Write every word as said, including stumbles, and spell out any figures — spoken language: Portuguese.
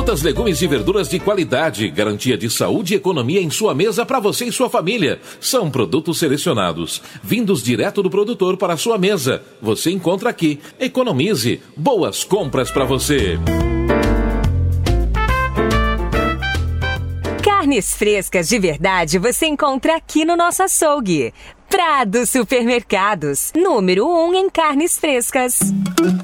Frutas, legumes e verduras de qualidade, garantia de saúde e economia em sua mesa para você e sua família. São produtos selecionados, vindos direto do produtor para a sua mesa. Você encontra aqui. Economize. Boas compras para você. Carnes frescas de verdade você encontra aqui no nosso açougue. Prado Supermercados, número um em carnes frescas.